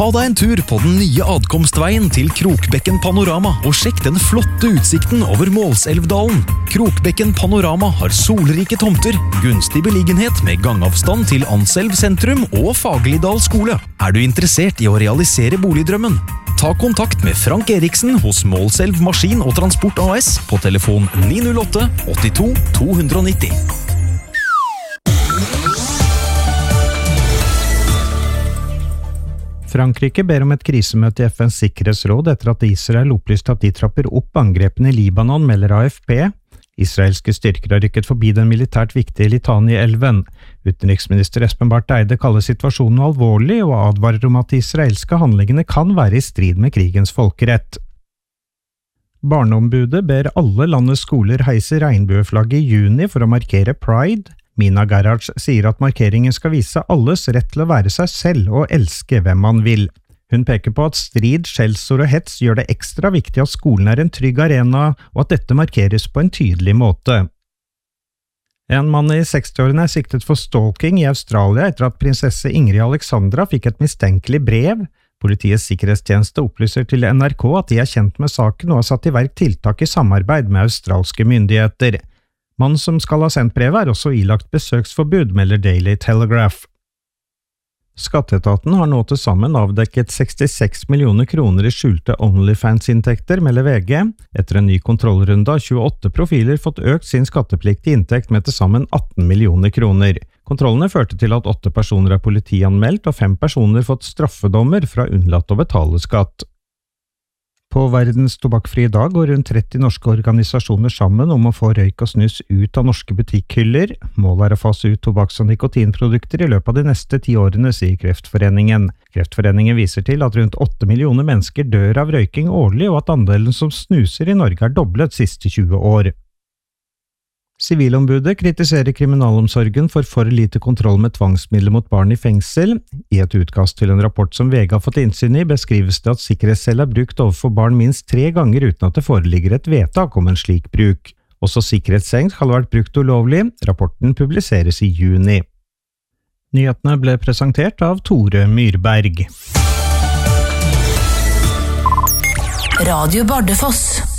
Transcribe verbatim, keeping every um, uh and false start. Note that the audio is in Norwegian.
Ta deg en tur på den nye adkomstveien til Krokbekken Panorama og sjekk den flotte utsikten over Målselvdalen. Krokbekken Panorama har solrike tomter, gunstig beliggenhet med gangavstand til Anselv sentrum og Fagerlidal skole. Er du interessert i å realisere boligdrømmen? Ta kontakt med Frank Eriksen hos Målselv Maskin og Transport A S på telefon ni null åtte åttito to nitti. Frankrike ber om et krisemøte i F N's sikkerhetsråd etter at Israel opplyste at de trapper opp angrepene i Libanon, melder A F P. Israelske styrker har rykket forbi den militært viktige Litani-elven. Utenriksminister Espen Barth Eide kaller situasjonen alvorlig og advarer om at de israelske handlingene kan være i strid med krigens folkerett. Barneombudet ber alle landets skoler heise regnbueflagget i juni for å markere Pride. Mina Garage sier at markeringen skal vise alles rett til å være seg selv og elske hvem man vil. Hun peker på at strid, skjellsord og hets gjør det ekstra viktig at skolen er en trygg arena, og at dette markeres på en tydelig måte. En mann i sekstiårene er siktet for stalking i Australia etter at prinsesse Ingrid Alexandra fikk et mistenkelig brev. Politiets sikkerhetstjeneste opplyser til N R K at de er kjent med saken og har satt i verk tiltak i samarbeid med australske myndigheter. Mannen som skal ha sendt brevet er også ilagt besøksforbud, melder Daily Telegraph. Skatteetaten har nå til sammen avdekket sekstiseks millioner kroner i skjulte OnlyFans-inntekter, melder V G. Etter en ny kontrollrunde har tjueåtte profiler fått økt sin skattepliktige inntekt med til sammen atten millioner kroner. Kontrollene førte til at åtte personer er politianmeldt og fem personer fått straffedommer fra unnlatt å betale skatt. På verdens tobakkfrie dag går rundt tretti norske organisasjoner sammen om å få røyk og snus ut av norske butikkhyller. Målet er å fase ut tobakks- og nikotinprodukter i løpet av de neste ti årene, sier Kreftforeningen. Kreftforeningen viser til at rundt åtte millioner mennesker dør av røyking årlig, og at andelen som snuser i Norge er doblet siste tjue år. Sivilombudet kritiserer kriminalomsorgen for for lite kontroll med tvangsmidler mot barn i fengsel. I et utkast til en rapport som V G har fått innsyn i, beskrives det at sikkerhetscelle er brukt overfor barn minst tre ganger uten at det foreligger et vedtak om en slik bruk. Også sikkerhetsseng skal ha vært brukt ulovlig. Rapporten publiseres i juni. Nyhetene ble presentert av Tore Myrberg. Radio Bardufoss.